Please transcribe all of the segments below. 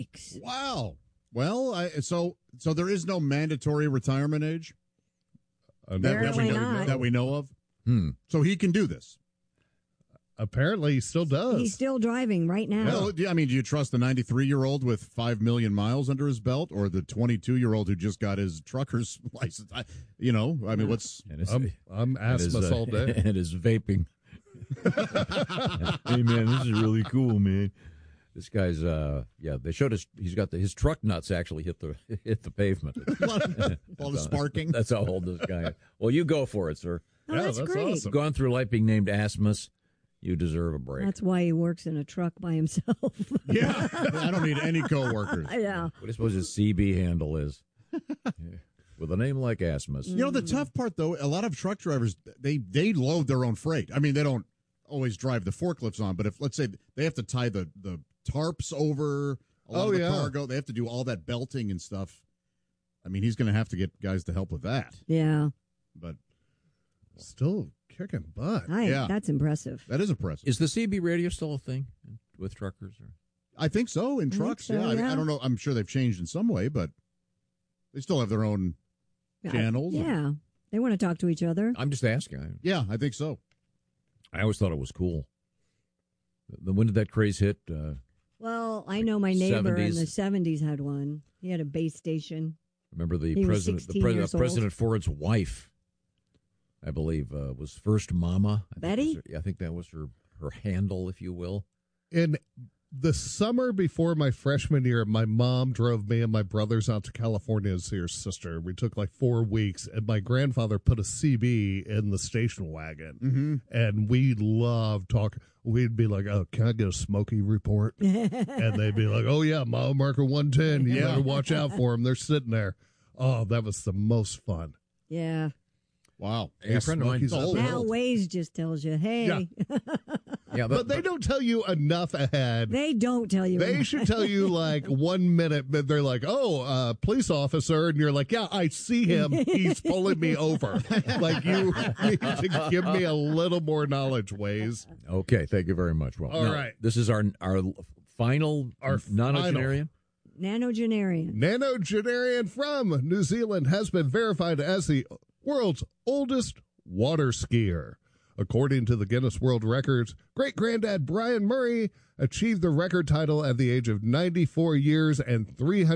Wow. Well, so there is no mandatory retirement age that we know of. So he can do this. Apparently, he still does. He's still driving right now. Well, I mean, do you trust the 93-year-old with 5 million miles under his belt, or the 22-year-old who just got his trucker's license? I mean, what's? I'm asthma all day, and his vaping. Hey man, this is really cool, man. This guy's they showed us he's got his truck nuts actually hit the pavement. All the sparking. That's how old this guy is. Well, you go for it, sir. Oh, that's great. awesome. Gone through life being named Asmus. You deserve a break. That's why he works in a truck by himself. Yeah, I don't need any coworkers. Yeah. What do you suppose his CB handle is? With a name like Asmus. You know, the tough part, though, a lot of truck drivers, they load their own freight. I mean, they don't always drive the forklifts on, but if, let's say, they have to tie the tarps over a lot of the cargo, they have to do all that belting and stuff. I mean, he's going to have to get guys to help with that. Yeah. But still kicking butt. That's impressive. That is impressive. Is the CB radio still a thing with truckers? Or? I think so, in trucks. So, yeah. I don't know. I'm sure they've changed in some way, but they still have their own channels. Yeah. They want to talk to each other. I'm just asking. Yeah, I think so. I always thought it was cool. When did that craze hit? Well, I know my neighbor 70s. in the 70s had one. He had a base station. Remember the He was president, 16 years old. President Ford's wife, I believe, was First Mama. Betty? I think that was her handle, if you will. In the summer before my freshman year, my mom drove me and my brothers out to California to see her sister. We took like 4 weeks, and my grandfather put a CB in the station wagon, and we loved talking. We'd be like, "Oh, can I get a Smokey report?" And they'd be like, "Oh yeah, mile marker 110. You better watch out for them. They're sitting there." Oh, that was the most fun. Yeah. Wow. A friend of mine. Now Waze just tells you, hey. Yeah, but they don't tell you enough ahead. They don't tell you. They should tell you like 1 minute, but they're like, "Oh, police officer," and you're like, "Yeah, I see him. He's pulling me over." Like, you need to give me a little more knowledge, Waze. Okay, thank you very much. Well, all right. This is our final nonagenarian. Nanogenarian. Nanogenarian from New Zealand has been verified as the world's oldest water skier. According to the Guinness World Records, great-granddad Brian Murray achieved the record title at the age of 94 years and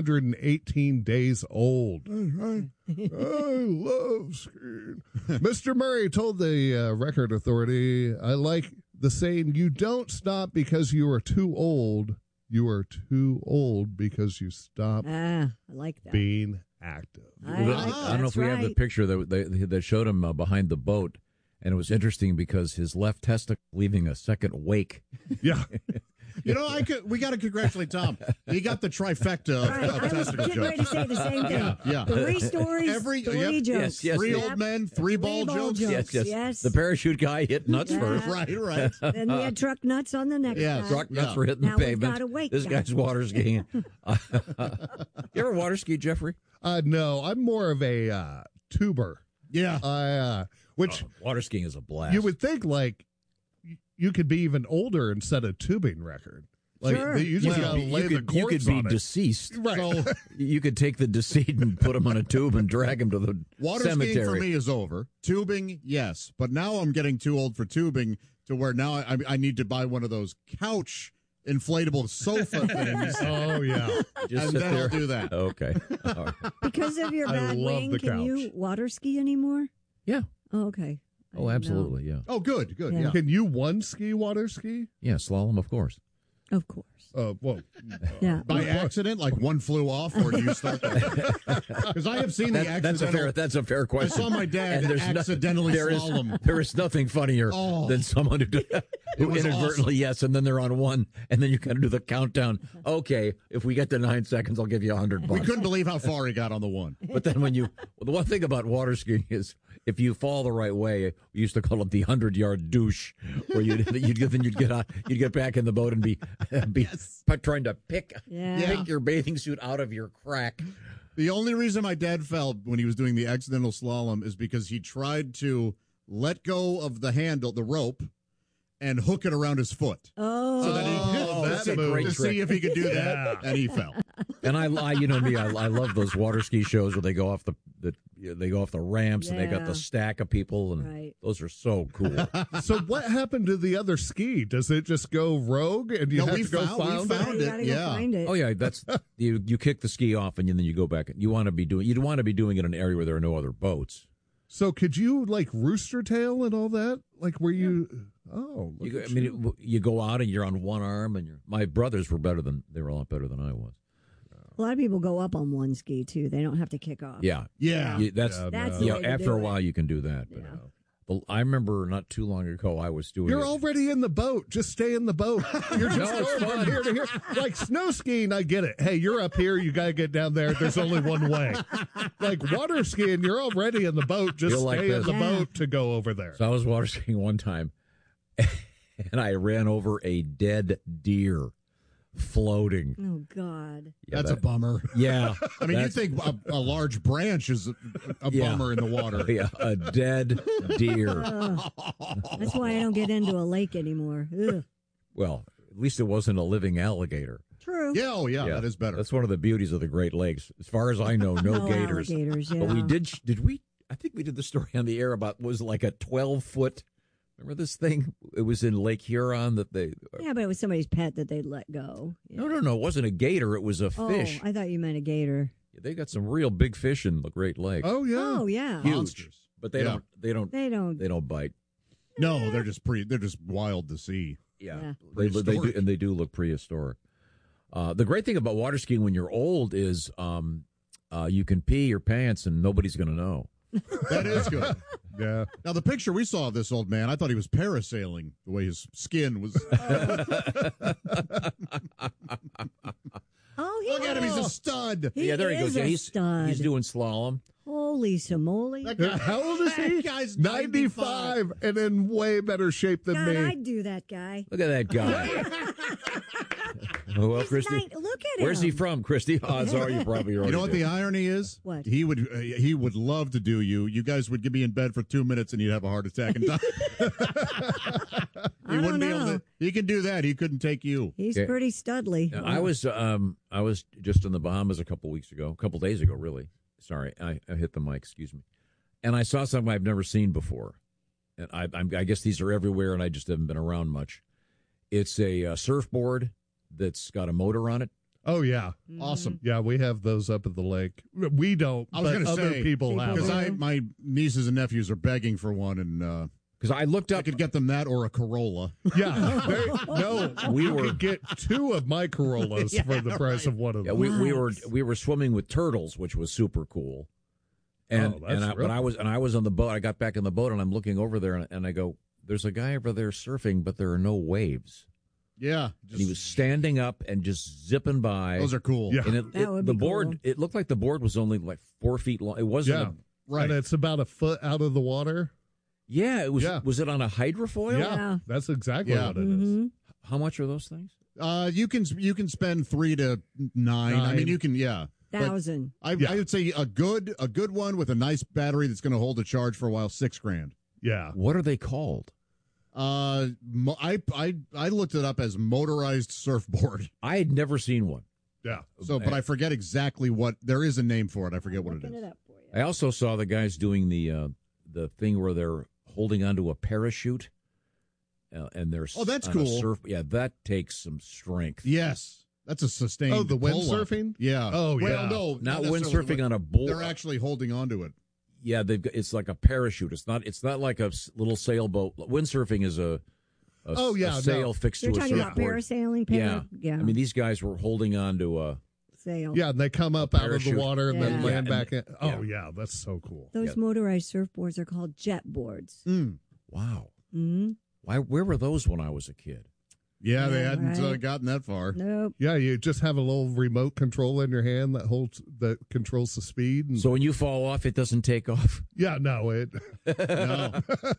318 days old. That's right. I love skiing. Mr. Murray told the record authority, "I like the saying, you don't stop because you are too old. You are too old because you stop I like that. being active." I don't know if we have the picture that showed him behind the boat. And it was interesting because his left testicle leaving a second wake. Yeah. You know, we got to congratulate Tom. He got the trifecta of testicle I was getting ready to jokes. say the same thing. Yeah. 3 stories, 3 jokes. Yes. 3 old men, 3 ball jokes. Yes. The parachute guy hit nuts first. Right. Then we had truck nuts on the next Yes. time. Truck nuts were hitting Now the we've pavement. got a wake This guy. guy's water skiing. You ever water ski, Jeffrey? No, I'm more of a tuber. Yeah. Which water skiing is a blast. you would think like you could be even older and set a tubing record. Like Sure. you just gotta lay the you could cords be on it. deceased. Right. So You could take the deceased and put him on a tube and drag him to the water cemetery. skiing for me is over. Tubing, yes. But now I'm getting too old for tubing to where now I need to buy one of those couch inflatable sofa things. Oh yeah. Just And sit then there. I'll do that. Okay. All right. Because of your I bad love wing, the can you couch. water ski anymore? Yeah. Oh, okay. I Oh, didn't know. absolutely. Yeah. Oh, good. Yeah. Yeah. Can you water ski? Yeah. Slalom, of course. Of course. Well, Yeah. By accident, like one flew off, or do you start that? Because I have seen the accidental. That's a fair I question. saw my dad And there's accidentally slalom. There is nothing funnier than someone who was inadvertently yes, and then they're on one, and then you kind of do the countdown. Okay, if we get to 9 seconds, I'll give you $100. We couldn't believe how far he got on the one. But then the one thing about water skiing is if you fall the right way, we used to call it the 100-yard douche, where you'd get back in the boat and be trying to pick your bathing suit out of your crack. The only reason my dad fell when he was doing the accidental slalom is because he tried to let go of the handle, the rope, and hook it around his foot. Oh. So that he hit love that's that a move. great to trick. see if he could do that, Yeah. and he fell. And I you know me, I love those water ski shows where they go off they go off the ramps and they got Yeah. the stack of people, and Right. those are so cool. So what happened to the other ski? Does it just go rogue and you No, have we to go found- we find found it? You gotta go yeah. find it. Oh yeah, that's you kick the ski off and then you go back. You'd want to be doing it in an area where there are no other boats. So could you like rooster tail and all that? Like where you? Oh, look You, at I mean, you. you go out and you're on one arm, and my brothers were they were a lot better than I was. A lot of people go up on one ski too. They don't have to kick off. Yeah, Yeah. that's Yeah, That's no. the yeah. way to After do a it. while, you can do that. But, Yeah. but I remember not too long ago, I was doing. You're it. already in the boat. Just stay in the boat. You're just No, it's going from fun. here to here. Like snow skiing, I get it. Hey, you're up here. You got to get down there. There's only one way. Like water skiing, you're already in the boat. Just You're like stay in this. the Yeah. boat to go over there. So I was water skiing one time, and I ran over a dead deer floating. Oh God. Yeah, That's a bummer. yeah. I mean, you that's- think a large branch is a Yeah. bummer in the water. yeah, a dead deer. Ugh. That's why I don't get into a lake anymore. Ugh. Well, at least it wasn't a living alligator. True. Yeah, oh yeah, that is better. That's one of the beauties of the Great Lakes. As far as I know, no gators. Alligators, yeah. But we did we? I think we did the story on the air about was like a 12-foot. Remember this thing? It was in Lake Huron that they. Yeah, but it was somebody's pet that they let go. Yeah. No. It wasn't a gator. It was a fish. Oh, I thought you meant a gator. They got some real big fish in the Great Lakes. Oh yeah. Oh yeah. Huge. Monsters. But they Yeah. don't. They don't. They don't. They don't bite. No, they're just they're just wild to see. Yeah. They do, Prehistoric. and they do look prehistoric. The great thing about water skiing when you're old is you can pee your pants and nobody's going to know. That is good. Yeah. Now the picture we saw of this old man, I thought he was parasailing the way his skin was. Oh, he Look at him, he's a stud. He yeah, there he is goes. Yeah, a he's stud. doing slalom. Holy simoly. That guy, How old is he? That guy's 95 and in way better shape than God, me. I'd do that guy. Look at that guy. Well, He's Christy, look at him. where's he from, Christy? Odds are you probably already You know what did. the irony is? What? He would love to do you. You guys would be in bed for 2 minutes and you'd have a heart attack and die. I don't know. He can do that. He couldn't take you. He's Okay. pretty studly. Yeah, I was just in the Bahamas a couple days ago, really. Sorry, I hit the mic. Excuse me. And I saw something I've never seen before, and I guess these are everywhere, and I just haven't been around much. It's a surfboard that's got a motor on it. Oh yeah. Awesome. Yeah, we have those up at the lake. We don't, I was but gonna other say, people have Because them. my nieces and nephews are begging for one, and Because I looked I up. could get them that or a Corolla. Yeah. No, We you were- could get two of my Corollas for the price of one of Yeah, them. we were swimming with turtles, which was super cool. And Oh, that's but real I was on the boat. I got back in the boat and I'm looking over there and I go, "There's a guy over there surfing, but there are no waves." Yeah. And he was standing up and just zipping by. Those are cool. Yeah. And That would the be board. cool. It looked like the board was only like 4 feet long. It wasn't. Yeah. Right. And it's about a foot out of the water. It was. Yeah. Was it on a hydrofoil? Yeah. That's exactly Yeah. what it is. Mm-hmm. How much are those things? You can spend 3 to 9. I mean, you can But 1,000. I would say a good one with a nice battery that's going to hold a charge for a while. $6,000. Yeah. What are they called? I looked it up as motorized surfboard. I had never seen one. Yeah. So, but I forget exactly what there is a name for it. I forget what it Looking is. it up for you. I also saw the guys doing the thing where they're holding onto a parachute, and they're Oh, that's on a cool. Surf, yeah, that takes some strength. Yes, that's a sustained. Oh, the pull-up. windsurfing? Yeah. Oh, well, yeah. no, Not necessarily, windsurfing on a but board. They're actually holding onto it. Yeah, it's like a parachute. It's not like a little sailboat. Windsurfing is a sail fixed You're to a talking about surfboard. parasailing? Yeah. I mean, these guys were holding on to a. sail. Yeah, and they come up out of the Parachute. water and then Yeah. land Yeah, back in. and- Oh, yeah, that's so cool. Those Yeah. motorized surfboards are called jet boards. Wow. Mm-hmm. Where were those when I was a kid? Yeah, they Yeah, hadn't right. gotten that far. Nope. Yeah, you just have a little remote control in your hand that controls the speed. And, So when you fall off, it doesn't take off. yeah, no, it. No.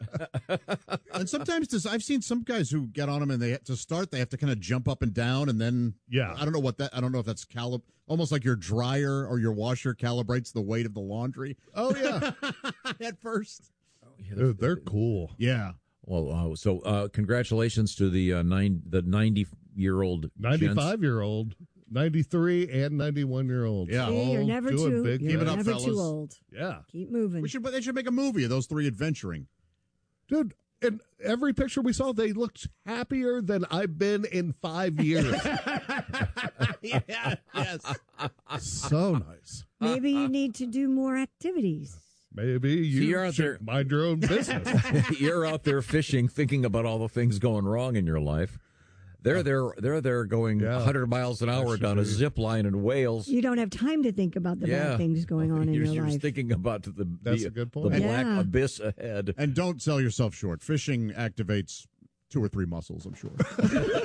And sometimes I've seen some guys who get on them and they have to kind of jump up and down and then Yeah. I don't know if that's almost like your dryer or your washer calibrates the weight of the laundry Oh yeah, at first. Dude, they're cool. Yeah. Well, so congratulations to the 90-year-old, 95-year-old, 93 and 91-year-old. Yeah. See, you're never doing too. big You're Keep it up, never fellas. too old. Yeah. Keep moving. They should make a movie of those three adventuring. Dude, in every picture we saw, they looked happier than I've been in 5 years. Yeah, yes. So nice. Maybe you need to do more activities. Maybe you're you out should there- mind your own business. You're out there fishing, thinking about all the things going wrong in your life. They're there going 100 miles an hour down a zip line in Wales. You don't have time to think about the bad things going on in your You're life. thinking about That's a good point. the Yeah. black abyss ahead. And don't sell yourself short. Fishing activates 2 or 3 muscles, I'm sure.